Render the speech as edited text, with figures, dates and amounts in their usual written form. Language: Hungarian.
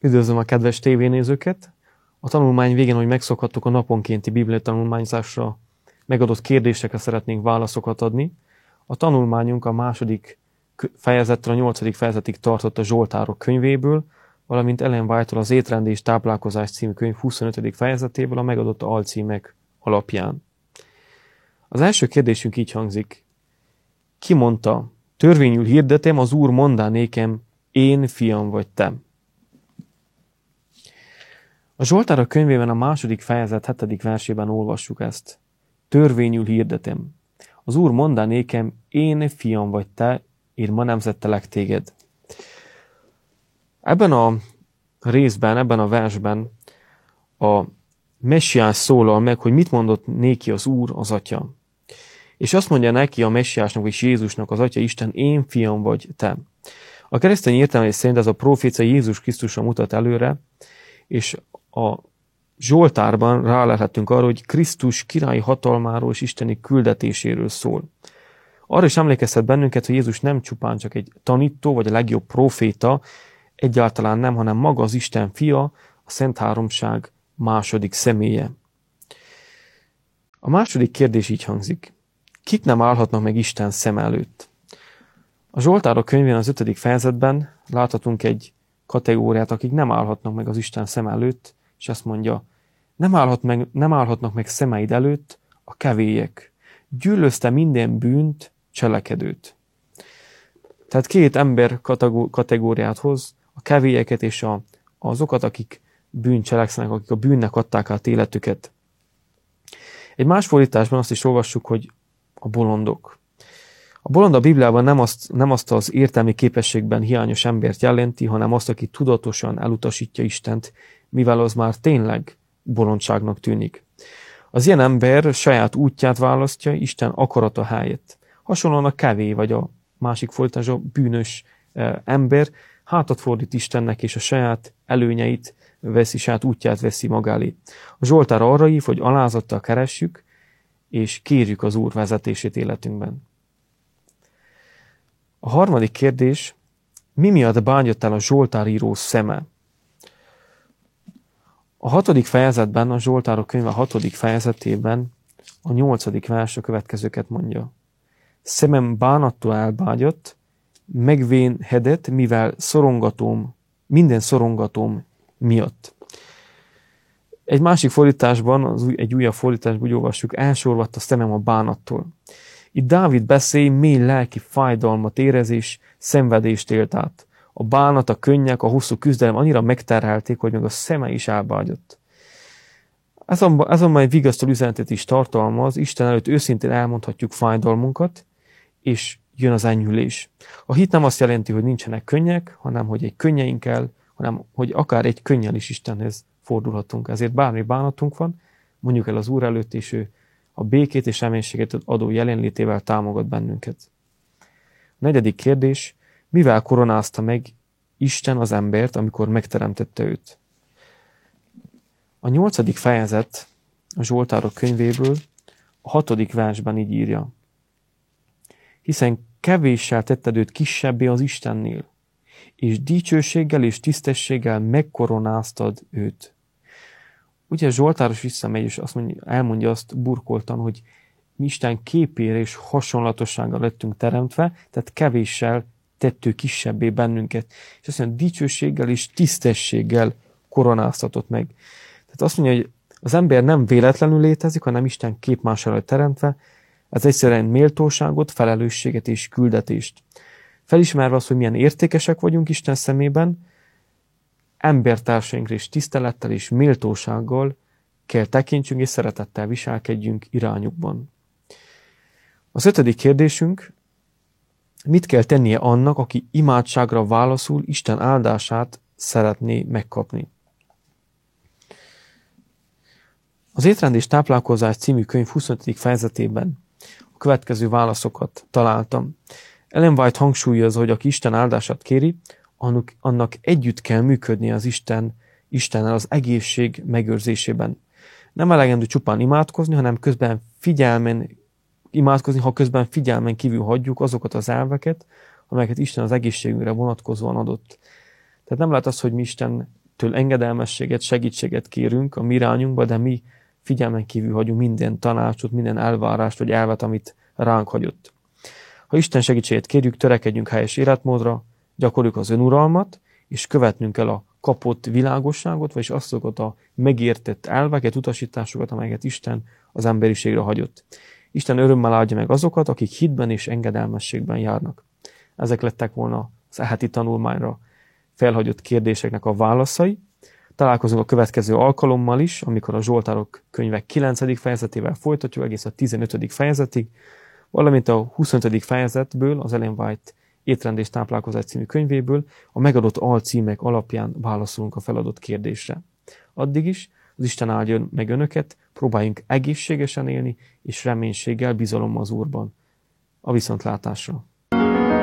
Üdvözlöm a kedves tévénézőket! A tanulmány végén, hogy megszokhattuk, a naponkénti Biblia tanulmányzásra megadott kérdésekre szeretnénk válaszokat adni. A tanulmányunk a 2. fejezettől a 8. fejezetig tartott a Zsoltárok könyvéből, valamint Ellen White-tól az Étrend és táplálkozás című könyv 25. fejezetéből a megadott alcímek alapján. Az első kérdésünk így hangzik. Ki mondta, törvényül hirdetem, az Úr mondá nékem, én fiam vagy te? A Zsoltárok könyvében a 2. fejezet 7. versében olvassuk ezt. Törvényül hirdetem. Az Úr mondá nékem, én fiam vagy te, én ma nemzettelek téged. Ebben a részben, ebben a versben a Messiás szólal meg, hogy mit mondott néki az Úr, az Atya. És azt mondja neki a Messiásnak és Jézusnak az Atya Isten, én fiam vagy te. A keresztény értelmezés szerint ez a profécia Jézus Krisztusra mutat előre, és a Zsoltárban rálelhetünk arra, hogy Krisztus királyi hatalmáról és isteni küldetéséről szól. Arra is emlékeztet bennünket, hogy Jézus nem csupán csak egy tanító, vagy a legjobb proféta, egyáltalán nem, hanem maga az Isten fia, a Szent Háromság második személye. A második kérdés így hangzik. Kik nem állhatnak meg Isten szem előtt? A Zsoltárok könyvén az 5. fejezetben láthatunk egy kategóriát, akik nem állhatnak meg az Isten szem előtt, és azt mondja, nem állhatnak meg szemeid előtt a kevélyek. Gyűlözte minden bűnt, cselekedőt. Tehát két ember kategóriát hoz, a kevélyeket és azokat, akik bűnt cselekszenek, akik a bűnnek adták át életüket. Egy más fordításban azt is olvassuk, hogy a bolondok. A bolond a Bibliában nem azt az értelmi képességben hiányos embert jelenti, hanem azt, aki tudatosan elutasítja Istent, mivel az már tényleg bolondságnak tűnik. Az ilyen ember saját útját választja Isten akarata helyett. Hasonlóan a kevély vagy a másik fordítás, a bűnös ember hátat fordít Istennek, és a saját előnyeit veszi, saját útját veszi magálé. A Zsoltár arra hív, hogy alázattal keressük, és kérjük az Úr vezetését életünkben. A harmadik kérdés, mi miatt bánjott el a Zsoltáríró szeme? A 6. fejezetben, a Zsoltárok könyve 6. fejezetében a 8. vers a következőket mondja. Szemem bánattól elbágyott, megvénhedett, mivel minden szorongatóm miatt. Egy másik fordításban, egy újabb fordításban úgy olvassuk, elsorvadt a szemem a bánattól. Itt Dávid beszél, mély lelki fájdalmat érez és szenvedést élt át. A bánat, a könnyek, a hosszú küzdelem annyira megterhelték, hogy meg a szeme is elbágyott. Azonban egy vigasztaló üzenetet is tartalmaz, Isten előtt őszintén elmondhatjuk fájdalmunkat, és jön az enyhülés. A hit nem azt jelenti, hogy nincsenek könnyek, hanem hogy egy könnyeinkkel, hanem hogy akár egy könnyel is Istenhez fordulhatunk. Ezért bármi bánatunk van, mondjuk el az Úr előtt, és ő a békét és reménységet adó jelenlétével támogat bennünket. A 4. kérdés, mivel koronázta meg Isten az embert, amikor megteremtette őt? A 8. fejezet a Zsoltárok könyvéből a 6. versben így írja. Hiszen kevéssel tetted őt kisebbé az Istennél, és dicsőséggel és tisztességgel megkoronáztad őt. Ugye Zsoltáros visszamegy, és elmondja azt burkoltan, hogy mi Isten képére és hasonlatossággal lettünk teremtve, tehát kevéssel tett ő kisebbé bennünket. És azt mondja, dicsőséggel és tisztességgel koronáztatott meg. Tehát azt mondja, hogy az ember nem véletlenül létezik, hanem Isten képmására teremtve, ez egyszerűen méltóságot, felelősséget és küldetést. Felismerve azt, hogy milyen értékesek vagyunk Isten szemében, embertársainkra is tisztelettel és méltósággal kell tekintsünk és szeretettel viselkedjünk irányukban. Az 5. kérdésünk, mit kell tennie annak, aki imádságra válaszul Isten áldását szeretné megkapni? Az Étrend és táplálkozás című könyv 25. fejezetében a következő válaszokat találtam. Ellen White hangsúlyozza, hogy aki Isten áldását kéri, annak együtt kell működnie az Istennel az egészség megőrzésében. Nem elegendő csupán imádkozni, hanem közben figyelmen kívül hagyjuk azokat az elveket, amelyeket Isten az egészségünkre vonatkozóan adott. Tehát nem lehet az, hogy mi Isten től engedelmességet, segítséget kérünk a mi irányunkba, de mi figyelmen kívül hagyunk minden tanácsot, minden elvárást vagy elvet, amit ránk hagyott. Ha Isten segítségét kérjük, törekedjünk helyes életmódra, gyakoroljuk az önuralmat, és követnünk kell a kapott világosságot, vagyis azokat a megértett elveket, utasításokat, amelyeket Isten az emberiségre hagyott. Isten örömmel áldja meg azokat, akik hitben és engedelmességben járnak. Ezek lettek volna az heti tanulmányra felhagyott kérdéseknek a válaszai. Találkozunk a következő alkalommal is, amikor a Zsoltárok könyve 9. fejezetével folytatjuk egész a 15. fejezetig, valamint a 25. fejezetből, az Ellen White Étrend és táplálkozás című könyvéből a megadott alcímek alapján válaszolunk a feladott kérdésre. Addig is az Isten áldjon meg önöket, próbáljunk egészségesen élni, és reménységgel, bizalommal az Úrban. A viszontlátásra!